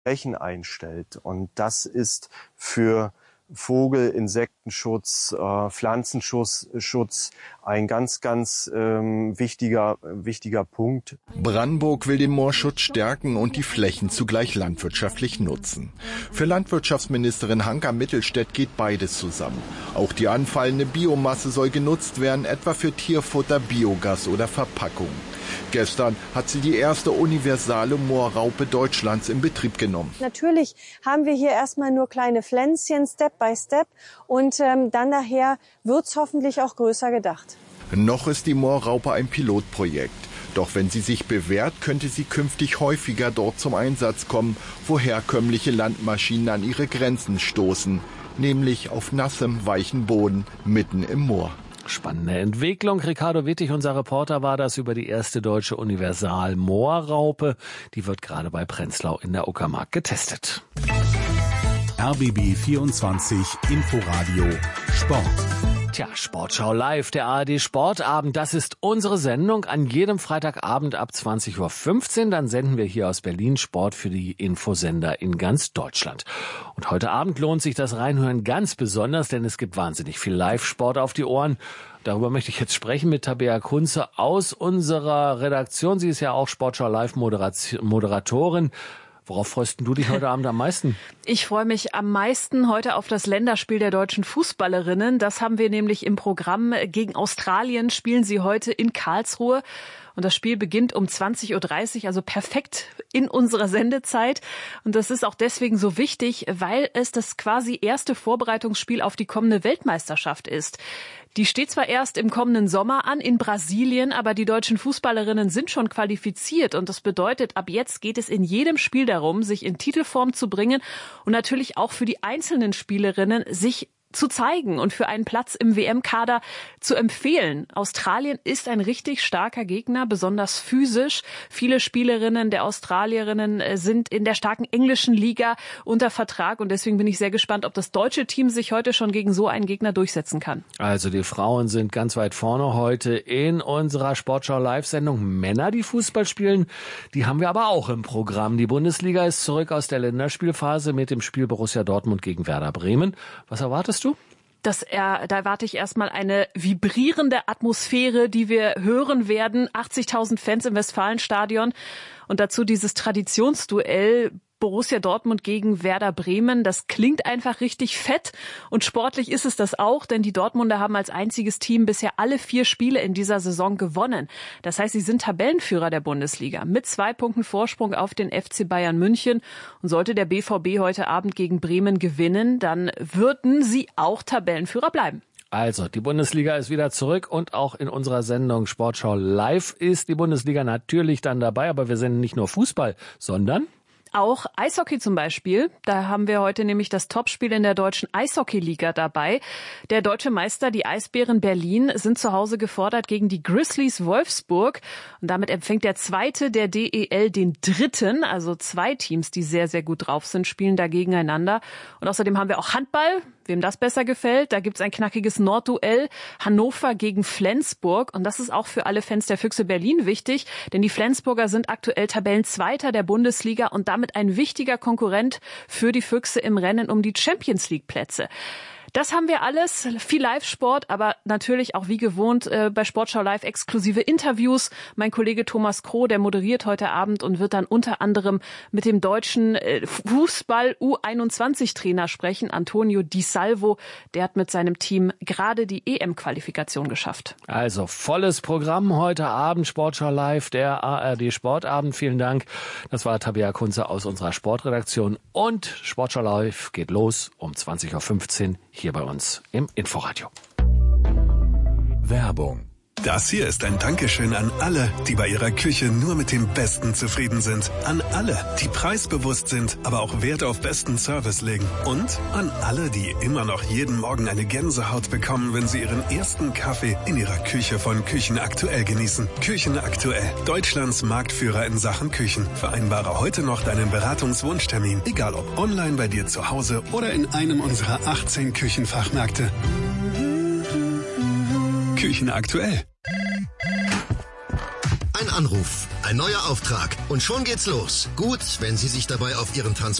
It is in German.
Flächen einstellt. Und das ist für Vogel-, Insektenschutz, Pflanzenschutz ein ganz, ganz wichtiger Punkt. Brandenburg will den Moorschutz stärken und die Flächen zugleich landwirtschaftlich nutzen. Für Landwirtschaftsministerin Hanka Mittelstädt geht beides zusammen. Auch die anfallende Biomasse soll genutzt werden, etwa für Tierfutter, Biogas oder Verpackung. Gestern hat sie die erste universale Moorraupe Deutschlands in Betrieb genommen. Natürlich haben wir hier erstmal nur kleine Pflänzchen, Step by Step. Und dann nachher wird's hoffentlich auch größer gedacht. Noch ist die Moorraupe ein Pilotprojekt. Doch wenn sie sich bewährt, könnte sie künftig häufiger dort zum Einsatz kommen, wo herkömmliche Landmaschinen an ihre Grenzen stoßen. Nämlich auf nassem, weichen Boden mitten im Moor. Spannende Entwicklung. Ricardo Wittig, unser Reporter, war das über die erste deutsche Universal-Moorraupe. Die wird gerade bei Prenzlau in der Uckermark getestet. RBB 24 Inforadio Sport. Tja, Sportschau live, der ARD Sportabend, das ist unsere Sendung an jedem Freitagabend ab 20.15 Uhr. Dann senden wir hier aus Berlin Sport für die Infosender in ganz Deutschland. Und heute Abend lohnt sich das Reinhören ganz besonders, denn es gibt wahnsinnig viel Live-Sport auf die Ohren. Darüber möchte ich jetzt sprechen mit Tabea Kunze aus unserer Redaktion. Sie ist ja auch Sportschau live Moderatorin. Worauf freust du dich heute Abend am meisten? Ich freue mich am meisten heute auf das Länderspiel der deutschen Fußballerinnen. Das haben wir nämlich im Programm. Gegen Australien spielen sie heute in Karlsruhe. Und das Spiel beginnt um 20.30 Uhr, also perfekt in unserer Sendezeit. Und das ist auch deswegen so wichtig, weil es das quasi erste Vorbereitungsspiel auf die kommende Weltmeisterschaft ist. Die steht zwar erst im kommenden Sommer an in Brasilien, aber die deutschen Fußballerinnen sind schon qualifiziert. Und das bedeutet, ab jetzt geht es in jedem Spiel darum, sich in Titelform zu bringen und natürlich auch für die einzelnen Spielerinnen, sich zu zeigen und für einen Platz im WM-Kader zu empfehlen. Australien ist ein richtig starker Gegner, besonders physisch. Viele Spielerinnen der Australierinnen sind in der starken englischen Liga unter Vertrag und deswegen bin ich sehr gespannt, ob das deutsche Team sich heute schon gegen so einen Gegner durchsetzen kann. Also die Frauen sind ganz weit vorne heute in unserer Sportschau-Live-Sendung. Männer, die Fußball spielen, die haben wir aber auch im Programm. Die Bundesliga ist zurück aus der Länderspielphase mit dem Spiel Borussia Dortmund gegen Werder Bremen. Was erwartest du? Da erwarte ich erstmal eine vibrierende Atmosphäre, die wir hören werden. 80.000 Fans im Westfalenstadion und dazu dieses Traditionsduell Borussia Dortmund gegen Werder Bremen. Das klingt einfach richtig fett und sportlich ist es das auch, denn die Dortmunder haben als einziges Team bisher alle 4 Spiele in dieser Saison gewonnen. Das heißt, sie sind Tabellenführer der Bundesliga mit 2 Punkten Vorsprung auf den FC Bayern München. Und sollte der BVB heute Abend gegen Bremen gewinnen, dann würden sie auch Tabellenführer bleiben. Also, die Bundesliga ist wieder zurück und auch in unserer Sendung Sportschau Live ist die Bundesliga natürlich dann dabei, aber wir senden nicht nur Fußball, sondern auch Eishockey zum Beispiel. Da haben wir heute nämlich das Topspiel in der deutschen Eishockey-Liga dabei. Der deutsche Meister, die Eisbären Berlin, sind zu Hause gefordert gegen die Grizzlies Wolfsburg. Und damit empfängt der Zweite der DEL den Dritten. Also 2 Teams, die sehr, sehr gut drauf sind, spielen da gegeneinander. Und außerdem haben wir auch Handball. Wem das besser gefällt, da gibt's ein knackiges Nordduell. Hannover gegen Flensburg. Und das ist auch für alle Fans der Füchse Berlin wichtig, denn die Flensburger sind aktuell Tabellenzweiter der Bundesliga und damit ein wichtiger Konkurrent für die Füchse im Rennen um die Champions-League-Plätze. Das haben wir alles, viel Live-Sport, aber natürlich auch wie gewohnt bei Sportschau Live exklusive Interviews. Mein Kollege Thomas Kroh, der moderiert heute Abend und wird dann unter anderem mit dem deutschen Fußball-U21-Trainer sprechen, Antonio Di Salvo. Der hat mit seinem Team gerade die EM-Qualifikation geschafft. Also volles Programm heute Abend, Sportschau Live, der ARD Sportabend. Vielen Dank. Das war Tabea Kunze aus unserer Sportredaktion und Sportschau Live geht los um 20.15 Uhr. Hier bei uns im Inforadio. Werbung. Das hier ist ein Dankeschön an alle, die bei ihrer Küche nur mit dem Besten zufrieden sind. An alle, die preisbewusst sind, aber auch Wert auf besten Service legen. Und an alle, die immer noch jeden Morgen eine Gänsehaut bekommen, wenn sie ihren ersten Kaffee in ihrer Küche von Küchen Aktuell genießen. Küchen Aktuell, Deutschlands Marktführer in Sachen Küchen. Vereinbare heute noch deinen Beratungswunschtermin, egal ob online bei dir zu Hause oder in einem unserer 18 Küchenfachmärkte. Küchen Aktuell. Ein Ein Anruf, ein neuer Auftrag und schon geht's los. Gut, wenn Sie sich dabei auf Ihren Transport